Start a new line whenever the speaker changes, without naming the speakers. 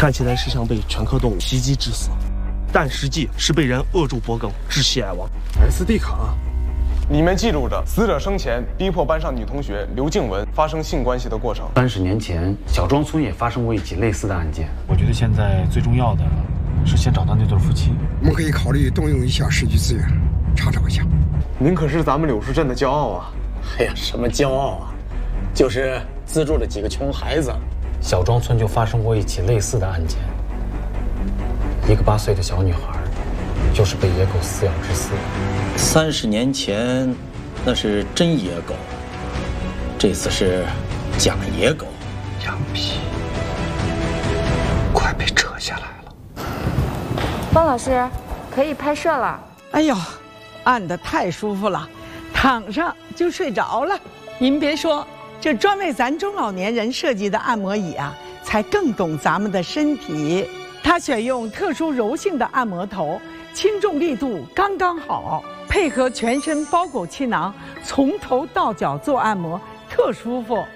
看起来是想被犬科动物袭击致死，但实际是被人扼住脖颈，窒息而亡。
SD 卡，里面记录着死者生前逼迫班上女同学刘静雯发生性关系的过程。
30年前，小庄村也发生过一起类似的案件。
我觉得现在最重要的是先找到那对夫妻。
我们可以考虑动用一下市局资源，查找一下。
您可是咱们柳树镇的骄傲啊！
哎呀，什么骄傲啊，就是资助了几个穷孩子。
小庄村就发生过一起类似的案件，一个8岁的小女孩，就是被野狗撕咬致死。
30年前，那是真野狗，这次是假野狗。
羊皮快被扯下来了。
方老师，可以拍摄了。
哎呦，按得太舒服了，躺上就睡着了。您别说，这专为咱中老年人设计的按摩椅啊，才更懂咱们的身体。它选用特殊柔性的按摩头，轻重力度刚刚好，配合全身包裹气囊，从头到脚做按摩，特舒服。